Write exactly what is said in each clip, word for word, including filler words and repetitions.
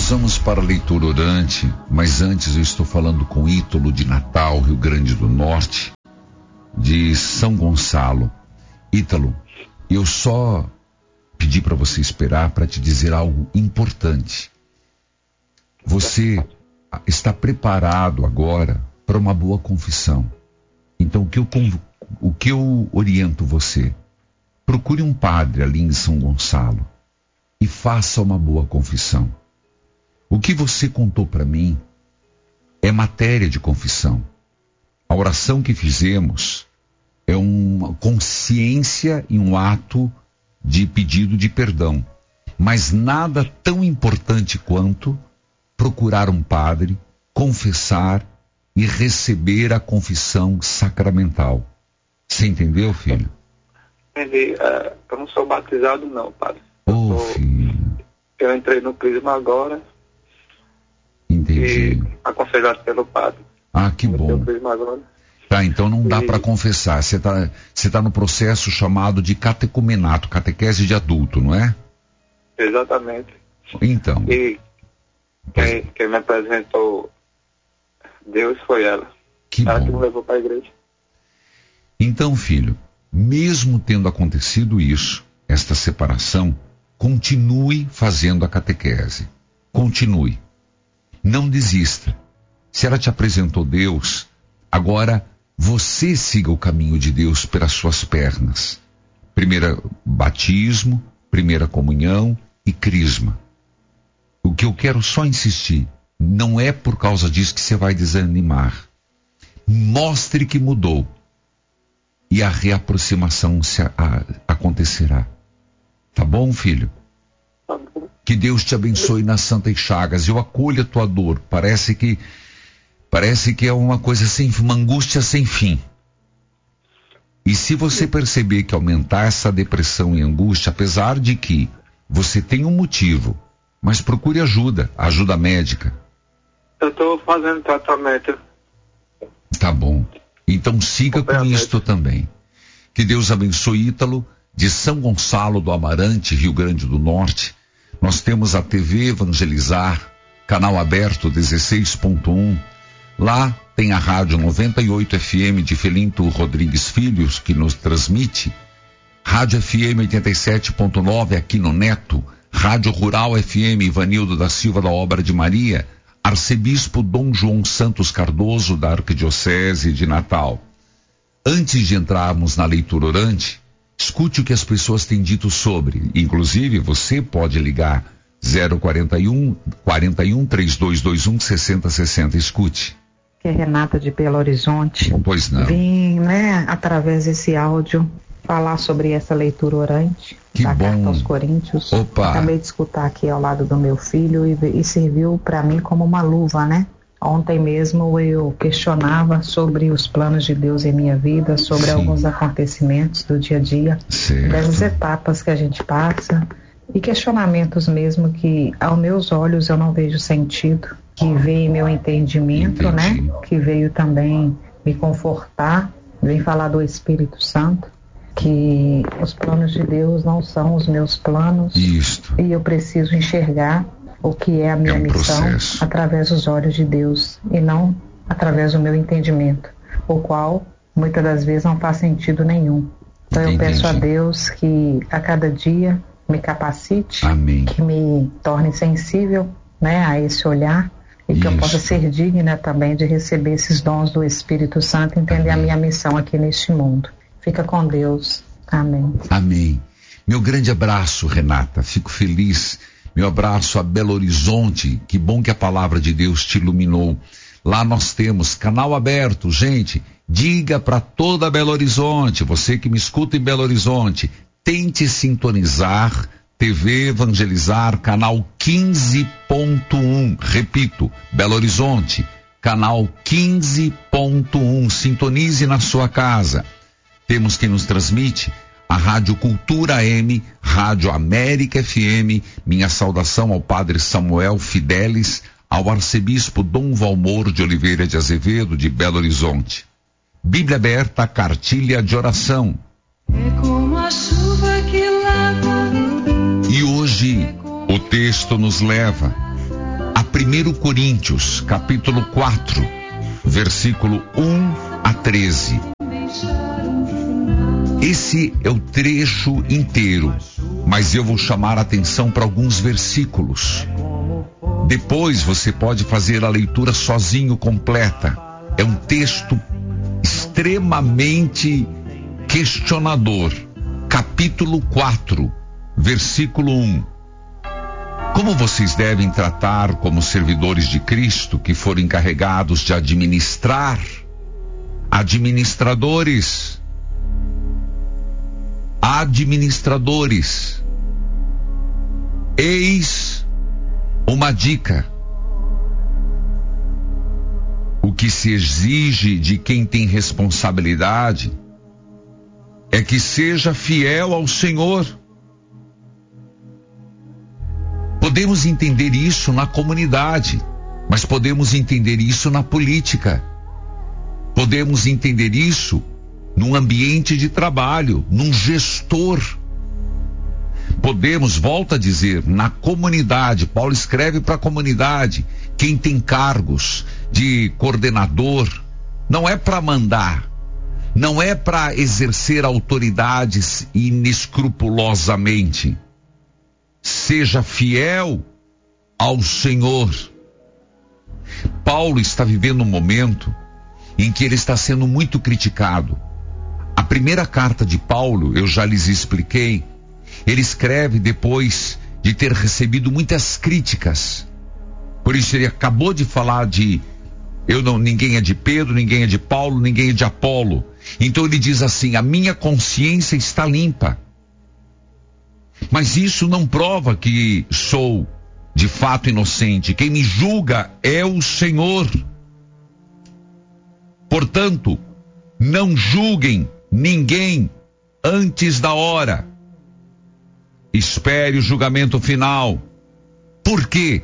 Nós vamos para a leitura orante, mas antes eu estou falando com Ítalo de Natal, Rio Grande do Norte, de São Gonçalo. Ítalo, eu só pedi para você esperar para te dizer algo importante. Você está preparado agora para uma boa confissão. Então o que eu, o que eu oriento você? Procure um padre ali em São Gonçalo e faça uma boa confissão. O que você contou para mim é matéria de confissão. A oração que fizemos é uma consciência e um ato de pedido de perdão. Mas nada tão importante quanto procurar um padre, confessar e receber a confissão sacramental. Você entendeu, filho? Entendi. Uh, eu não sou batizado não, padre. Ô, oh, sou... filho. Eu entrei no crisma agora. Entendi. E aconselhado pelo padre. Ah, que bom. Tá, então não dá e... para confessar. Você tá, você tá no processo chamado de catecumenato, catequese de adulto, não é? Exatamente. Então. E quem, quem me apresentou Deus foi ela. Que ela bom. que me levou para a igreja. Então, filho, mesmo tendo acontecido isso, esta separação, continue fazendo a catequese. Continue. Não desista. Se ela te apresentou Deus, agora você siga o caminho de Deus pelas suas pernas. Primeiro batismo, primeira comunhão e crisma. O que eu quero só insistir, não é por causa disso que você vai desanimar. Mostre que mudou. E a reaproximação se a, a, acontecerá. Tá bom, filho? Tá bom. Que Deus te abençoe nas santas chagas. Eu acolho a tua dor. Parece que parece que é uma coisa sem, uma angústia sem fim. E se você perceber que aumentar essa depressão e angústia, apesar de que você tem um motivo, mas procure ajuda, ajuda médica. Eu estou fazendo tratamento. Tá bom. Então siga com isto também. Que Deus abençoe Ítalo, de São Gonçalo do Amarante, Rio Grande do Norte. Nós temos a T V Evangelizar, canal aberto dezesseis ponto um. Lá tem a rádio noventa e oito F M de Felinto Rodrigues Filhos, que nos transmite. Rádio F M oitenta e sete ponto nove aqui no Neto. Rádio Rural F M Ivanildo da Silva da Obra de Maria. Arcebispo Dom João Santos Cardoso, da Arquidiocese de Natal. Antes de entrarmos na leitura orante, escute o que as pessoas têm dito sobre. Inclusive, você pode ligar zero quarenta e um, quarenta e um, trinta e dois vinte e um, sessenta sessenta. Escute. Que é Renata de Belo Horizonte. Pois não. Vim, né, através desse áudio, falar sobre essa leitura orante. Que da bom. Carta aos Coríntios. Opa. Acabei de escutar aqui ao lado do meu filho e, e serviu para mim como uma luva, né? Ontem mesmo eu questionava sobre os planos de Deus em minha vida, sobre Sim. alguns acontecimentos do dia a dia, certo. das etapas que a gente passa e questionamentos mesmo que, aos meus olhos, eu não vejo sentido, que veio em meu entendimento, Entendi. né? Que veio também me confortar, vem falar do Espírito Santo, que os planos de Deus não são os meus planos. Isto. E eu preciso enxergar o que é a minha É um missão processo. através dos olhos de Deus e não através do meu entendimento, o qual muitas das vezes não faz sentido nenhum. Então eu Entendi. peço a Deus que a cada dia me capacite, Amém. que me torne sensível, né, a esse olhar e que Isso. eu possa ser digna também de receber esses dons do Espírito Santo e entender Amém. a minha missão aqui neste mundo. Fica com Deus. Amém. Amém. Meu grande abraço, Renata. Fico feliz. Meu abraço a Belo Horizonte. Que bom que a palavra de Deus te iluminou. Lá nós temos canal aberto. Gente, diga para toda Belo Horizonte, você que me escuta em Belo Horizonte, tente sintonizar T V Evangelizar, canal quinze ponto um. Repito, Belo Horizonte, canal quinze ponto um. Sintonize na sua casa. Temos quem nos transmite a Rádio Cultura M, Rádio América F M. Minha saudação ao Padre Samuel Fidelis, ao Arcebispo Dom Valmor de Oliveira de Azevedo, de Belo Horizonte. Bíblia aberta, cartilha de oração. É como a chuva que lava. E hoje o texto nos leva primeiro Coríntios, capítulo quatro, versículo um a treze. Esse é o trecho inteiro, mas eu vou chamar a atenção para alguns versículos. Depois você pode fazer a leitura sozinho, completa. É um texto extremamente questionador. Capítulo quatro, versículo um. Como vocês devem tratar como servidores de Cristo que foram encarregados de administrar, administradores, administradores. Eis uma dica. O que se exige de quem tem responsabilidade é que seja fiel ao Senhor. Podemos entender isso na comunidade, mas podemos entender isso na política. Podemos entender isso num ambiente de trabalho, num gestor. Podemos, volto a dizer, na comunidade. Paulo escreve para a comunidade. Quem tem cargos de coordenador, não é para mandar, não é para exercer autoridades inescrupulosamente. Seja fiel ao Senhor. Paulo está vivendo um momento em que ele está sendo muito criticado. A primeira carta de Paulo, eu já lhes expliquei, ele escreve depois de ter recebido muitas críticas. Por isso ele acabou de falar de eu não, ninguém é de Pedro, ninguém é de Paulo, ninguém é de Apolo. Então ele diz assim: a minha consciência está limpa. Mas isso não prova que sou de fato inocente. Quem me julga é o Senhor. Portanto, não julguem ninguém antes da hora. Espere o julgamento final. Por quê?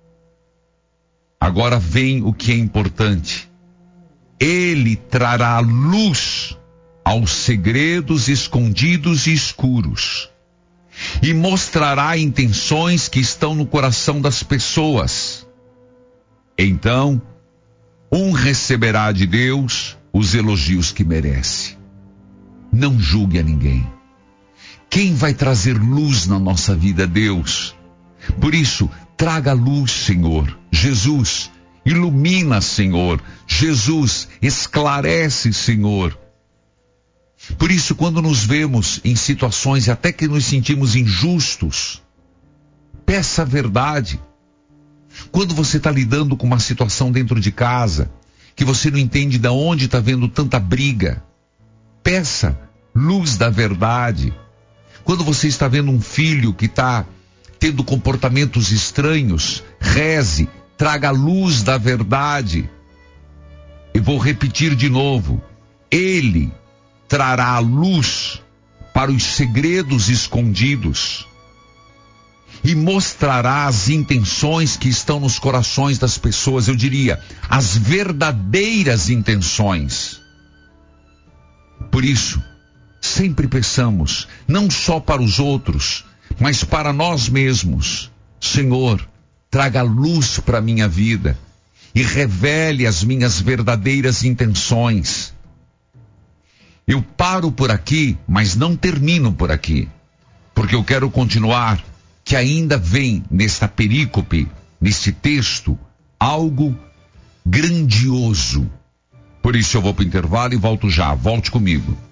Agora vem o que é importante. Ele trará luz aos segredos escondidos e escuros e mostrará intenções que estão no coração das pessoas. Então, um receberá de Deus os elogios que merece. Não julgue a ninguém. Quem vai trazer luz na nossa vida? Deus. Por isso, traga luz, Senhor. Jesus, ilumina, Senhor. Jesus, esclarece, Senhor. Por isso, quando nos vemos em situações até que nos sentimos injustos, peça a verdade. Quando você está lidando com uma situação dentro de casa, que você não entende de onde está vendo tanta briga, peça luz da verdade. Quando você está vendo um filho que está tendo comportamentos estranhos, reze, traga a luz da verdade. Eu vou repetir de novo. Ele trará a luz para os segredos escondidos e mostrará as intenções que estão nos corações das pessoas. Eu diria, as verdadeiras intenções. Por isso, sempre peçamos, não só para os outros, mas para nós mesmos: Senhor, traga luz para a minha vida e revele as minhas verdadeiras intenções. Eu paro por aqui, mas não termino por aqui, porque eu quero continuar, que ainda vem nesta perícope, neste texto, algo grandioso. Por isso eu vou para o intervalo e volto já. Volte comigo.